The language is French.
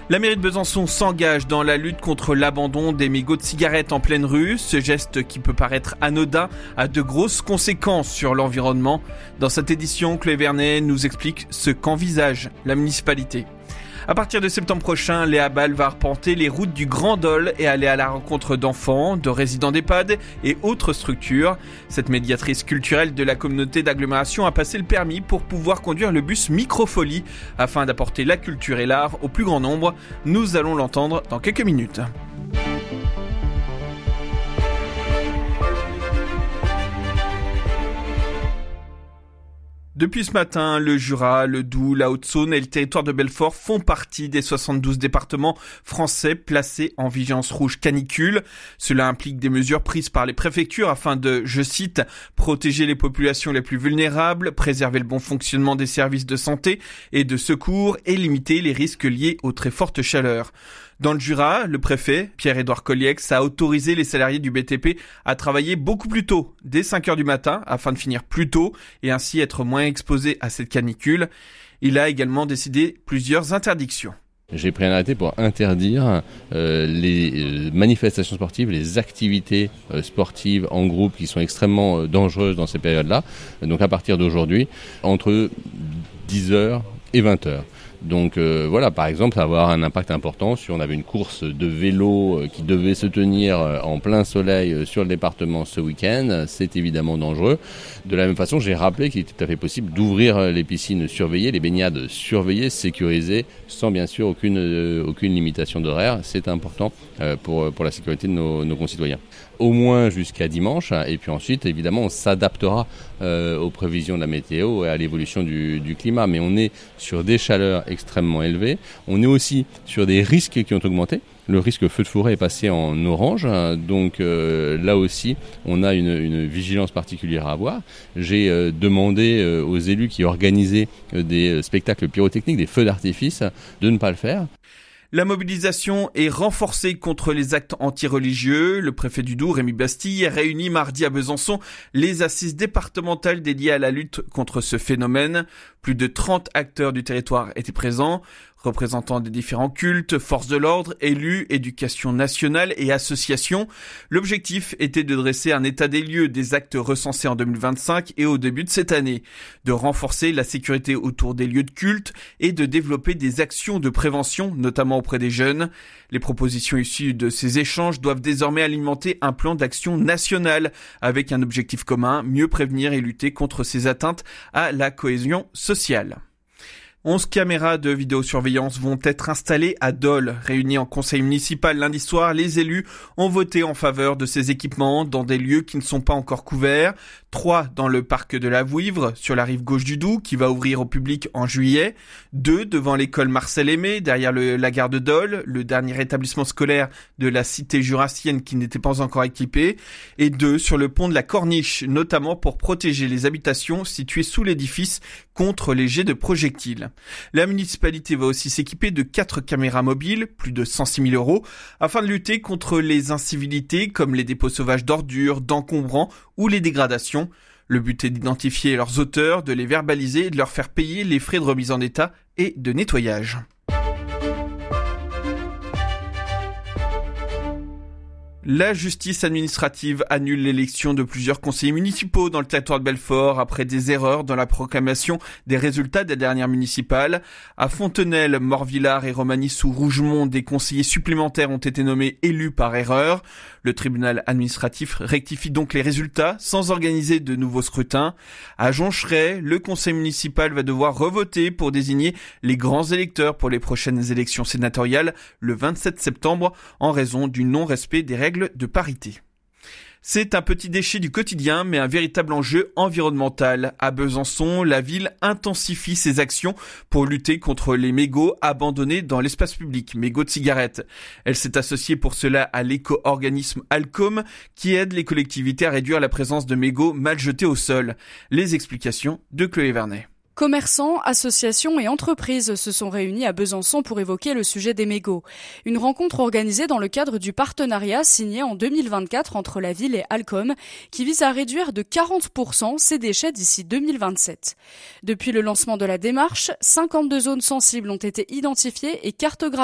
La mairie de Besançon s'engage dans la lutte contre l'abandon des mégots de cigarettes en pleine rue. Ce geste qui peut paraître anodin a de grosses conséquences sur l'environnement. Dans cette édition, Chloé Vernet nous explique ce qu'envisage la municipalité. À partir de septembre prochain, Léa Ball va arpenter les routes du Grand Dol et aller à la rencontre d'enfants, de résidents d'EHPAD et autres structures. Cette médiatrice culturelle de la communauté d'agglomération a passé le permis pour pouvoir conduire le bus Microfolie afin d'apporter la culture et l'art au plus grand nombre. Nous allons l'entendre dans quelques minutes. Depuis ce matin, le Jura, le Doubs, la Haute-Saône et le territoire de Belfort font partie des 72 départements français placés en vigilance rouge canicule. Cela implique des mesures prises par les préfectures afin de, je cite, protéger les populations les plus vulnérables, préserver le bon fonctionnement des services de santé et de secours et limiter les risques liés aux très fortes chaleurs. Dans le Jura, le préfet, Pierre-Édouard Colliex, a autorisé les salariés du BTP à travailler beaucoup plus tôt, dès 5h du matin, afin de finir plus tôt et ainsi être moins exposés à cette canicule. Il a également décidé plusieurs interdictions. J'ai pris un arrêté pour interdire les manifestations sportives, les activités sportives en groupe qui sont extrêmement dangereuses dans ces périodes-là. Donc à partir d'aujourd'hui, entre 10h et 20h. Donc voilà, par exemple, ça va avoir un impact important si on avait une course de vélo qui devait se tenir en plein soleil sur le département ce week-end, c'est évidemment dangereux. De la même façon, j'ai rappelé qu'il était tout à fait possible d'ouvrir les piscines surveillées, les baignades surveillées, sécurisées, sans bien sûr aucune limitation d'horaire. C'est important pour la sécurité de nos concitoyens. Au moins jusqu'à dimanche, et puis ensuite, évidemment, on s'adaptera aux prévisions de la météo et à l'évolution du climat. Mais on est sur des chaleurs extrêmement élevées. On est aussi sur des risques qui ont augmenté. Le risque feu de forêt est passé en orange, donc là aussi, on a une vigilance particulière à avoir. J'ai demandé aux élus qui organisaient des spectacles pyrotechniques, des feux d'artifice, de ne pas le faire. La mobilisation est renforcée contre les actes antireligieux. Le préfet du Doubs, Rémi Bastille, a réuni mardi à Besançon les assises départementales dédiées à la lutte contre ce phénomène. Plus de 30 acteurs du territoire étaient présents, représentants des différents cultes, forces de l'ordre, élus, éducation nationale et associations. L'objectif était de dresser un état des lieux des actes recensés en 2025 et au début de cette année, de renforcer la sécurité autour des lieux de culte et de développer des actions de prévention, notamment auprès des jeunes. Les propositions issues de ces échanges doivent désormais alimenter un plan d'action national avec un objectif commun, mieux prévenir et lutter contre ces atteintes à la cohésion sociale. 11 caméras de vidéosurveillance vont être installées à Dole. Réunis en conseil municipal lundi soir, les élus ont voté en faveur de ces équipements dans des lieux qui ne sont pas encore couverts. 3 dans le parc de la Vouivre, sur la rive gauche du Doubs, qui va ouvrir au public en juillet. 2 devant l'école Marcel Aimé, derrière la gare de Dole, le dernier établissement scolaire de la cité jurassienne qui n'était pas encore équipé. Et 2 sur le pont de la Corniche, notamment pour protéger les habitations situées sous l'édifice contre les jets de projectiles. La municipalité va aussi s'équiper de 4 caméras mobiles, plus de 106 000 €, afin de lutter contre les incivilités comme les dépôts sauvages d'ordures, d'encombrants ou les dégradations. Le but est d'identifier leurs auteurs, de les verbaliser et de leur faire payer les frais de remise en état et de nettoyage. La justice administrative annule l'élection de plusieurs conseillers municipaux dans le territoire de Belfort après des erreurs dans la proclamation des résultats des dernières municipales. À Fontenelle, Morvillard et Romagny-sous-Rougemont, des conseillers supplémentaires ont été nommés élus par erreur. Le tribunal administratif rectifie donc les résultats sans organiser de nouveaux scrutins. À Joncheray, le conseil municipal va devoir revoter pour désigner les grands électeurs pour les prochaines élections sénatoriales le 27 septembre en raison du non-respect des règles de parité. C'est un petit déchet du quotidien, mais un véritable enjeu environnemental. À Besançon, la ville intensifie ses actions pour lutter contre les mégots abandonnés dans l'espace public, mégots de cigarettes. Elle s'est associée pour cela à l'éco-organisme Alcom, qui aide les collectivités à réduire la présence de mégots mal jetés au sol. Les explications de Chloé Vernet. Commerçants, associations et entreprises se sont réunis à Besançon pour évoquer le sujet des mégots. Une rencontre organisée dans le cadre du partenariat signé en 2024 entre la ville et Alcom qui vise à réduire de 40% ces déchets d'ici 2027. Depuis le lancement de la démarche, 52 zones sensibles ont été identifiées et cartographiées